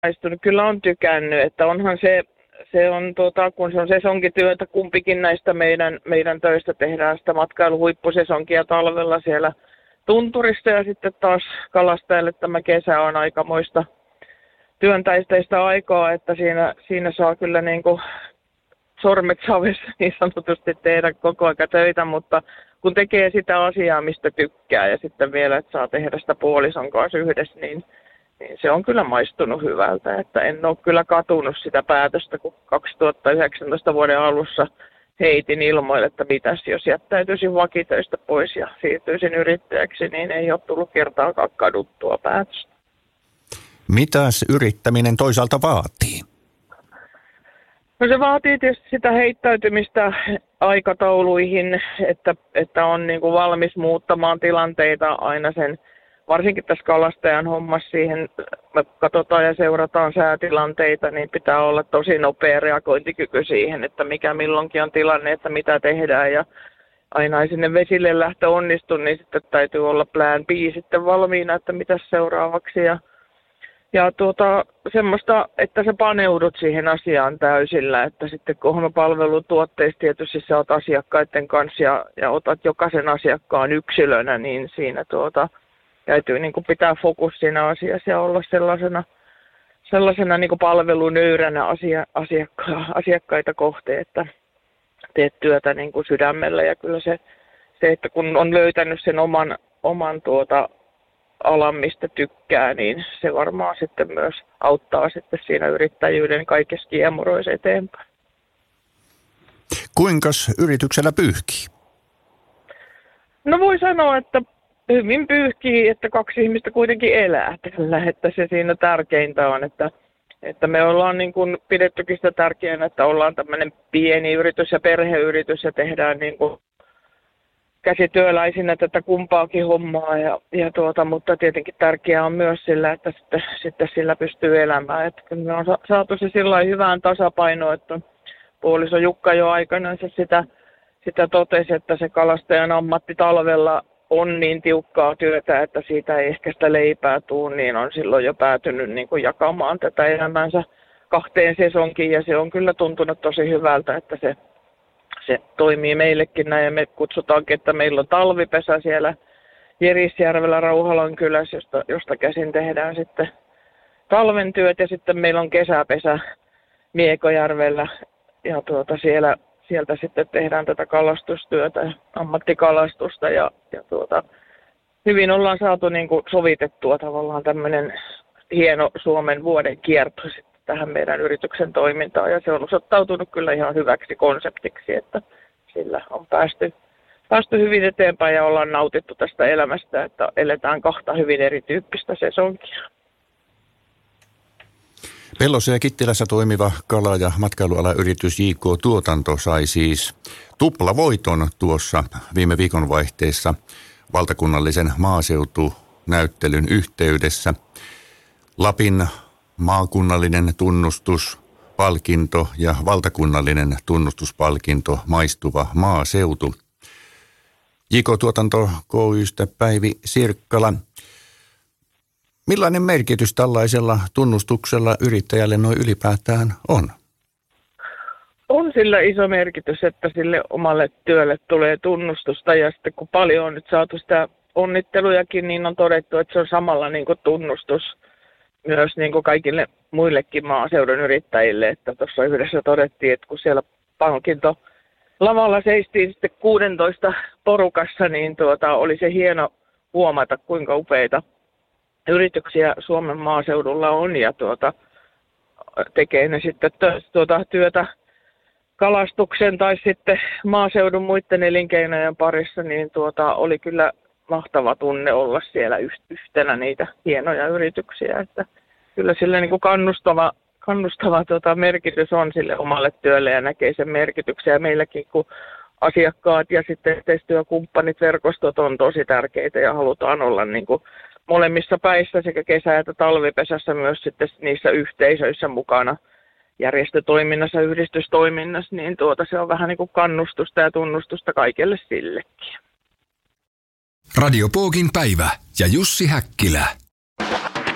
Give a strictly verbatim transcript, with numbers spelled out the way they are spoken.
maistunut. Kyllä on tykännyt, että onhan se, se on, tuota, kun se on sesonkityötä, kumpikin näistä meidän, meidän töistä tehdään sitä matkailuhuippusesonkia talvella siellä tunturissa ja sitten taas kalastajille tämä kesä on aikamoista työntäisteistä aikaa, että siinä, siinä saa kyllä niin kuin sormet savessa niin sanotusti tehdä koko ajan töitä, mutta kun tekee sitä asiaa, mistä tykkää ja sitten vielä, että saa tehdä sitä puolison kanssa yhdessä, niin, niin se on kyllä maistunut hyvältä. Että en ole kyllä katunut sitä päätöstä, kun kaksituhattayhdeksäntoista vuoden alussa heitin ilmoille, että mitäs jos jättäytyisin vakitöistä pois ja siirtyisin yrittäjäksi, niin ei ole tullut kertaakaan kaduttua päätöstä. Mitäs yrittäminen toisaalta vaatii? No se vaatii tietysti sitä heittäytymistä aikatauluihin, että, että on niin kuin valmis muuttamaan tilanteita aina sen, varsinkin tässä kalastajan hommassa siihen, me katsotaan ja seurataan säätilanteita, niin pitää olla tosi nopea reagointikyky siihen, että mikä milloinkin on tilanne, että mitä tehdään ja aina ei sinne vesille lähtö onnistu, niin sitten täytyy olla plan B sitten valmiina, että mitä seuraavaksi ja Ja tuota, semmoista, että sä paneudut siihen asiaan täysillä, että sitten kun ohjelmapalvelun tuotteissa tietysti sä oot asiakkaiden kanssa ja, ja otat jokaisen asiakkaan yksilönä, niin siinä tuota, täytyy niin kuin pitää fokus siinä asiassa ja olla sellaisena, sellaisena niin kuin palvelunöyränä asia, asiakka, asiakkaita kohti, että teet työtä niin kuin sydämellä ja kyllä se, se, että kun on löytänyt sen oman, oman tuota, alan, mistä tykkää, niin se varmaan sitten myös auttaa sitten siinä yrittäjyyden kaikessa kiemuroissa eteenpäin. Kuinkas yrityksellä pyyhkii? No voi sanoa, että hyvin pyyhkii, että kaksi ihmistä kuitenkin elää tällä, että se siinä tärkeintä on, että, että me ollaan niin kuin pidettykin sitä tärkeänä, että ollaan tämmöinen pieni yritys ja perheyritys ja tehdään niin kuin käsityöläisinä tätä kumpaakin hommaa, ja, ja tuota, mutta tietenkin tärkeää on myös sillä, että sitten, sitten sillä pystyy elämään. Että me on saatu se sillä hyvään tasapainoon, että puoliso Jukka jo aikanaan sitä, sitä totesi, että se kalastajan ammatti talvella on niin tiukkaa työtä, että siitä ei ehkä sitä leipää tule, niin on silloin jo päätynyt niin kuin jakamaan tätä elämänsä kahteen sesonkiin, ja se on kyllä tuntunut tosi hyvältä, että se Se toimii meillekin näin ja me kutsutaankin, että meillä on talvipesä siellä Jerisjärvellä Rauhalon kylässä, josta, josta käsin tehdään sitten talven työt ja sitten meillä on kesäpesä Miekojärvellä ja tuota siellä, sieltä sitten tehdään tätä kalastustyötä, ammattikalastusta ja, ja tuota, hyvin ollaan saatu niin kuin sovitettua tavallaan tämmöinen hieno Suomen vuoden kierto sitten tähän meidän yrityksen toimintaan, ja se on osoittautunut kyllä ihan hyväksi konseptiksi, että sillä on päästy, päästy hyvin eteenpäin ja ollaan nautittu tästä elämästä, että eletään kahta hyvin erityyppistä sesonkia. Pellossa ja Kittilässä toimiva kala- ja matkailualayritys J K Tuotanto sai siis tuplavoiton tuossa viime viikonvaihteessa valtakunnallisen maaseutunäyttelyn yhteydessä. Lapin maakunnallinen tunnustuspalkinto ja valtakunnallinen tunnustuspalkinto Maistuva maaseutu. J K Tuotanto K Y:stä Päivi Sirkkala. Millainen merkitys tällaisella tunnustuksella yrittäjälle noin ylipäätään on? On sillä iso merkitys, että sille omalle työlle tulee tunnustusta ja sitten kun paljon on nyt saatu sitä onnittelujakin, niin on todettu, että se on samalla niin kuin tunnustus myös niin kuin kaikille muillekin maaseudun yrittäjille, että tuossa yhdessä todettiin, että kun siellä palkinto lavalla seistiin sitten kuusitoista porukassa, niin tuota, oli se hieno huomata, kuinka upeita yrityksiä Suomen maaseudulla on ja tuota, tekee ne sitten tuota, työtä kalastuksen tai sitten maaseudun muiden elinkeinojen parissa, niin tuota, oli kyllä mahtava tunne olla siellä yhtenä niitä hienoja yrityksiä, että kyllä sille niin kuin kannustava, kannustava tuota, merkitys on sille omalle työlle ja näkee sen merkityksen ja meilläkin kun asiakkaat ja sitten yhteistyökumppanit, verkostot on tosi tärkeitä ja halutaan olla niin kuin molemmissa päissä sekä kesä- että talvipesässä myös sitten niissä yhteisöissä mukana järjestötoiminnassa, yhdistystoiminnassa, niin tuota, se on vähän niin kuin kannustusta ja tunnustusta kaikille sillekin. Radio Poogin päivä ja Jussi Häkkilä.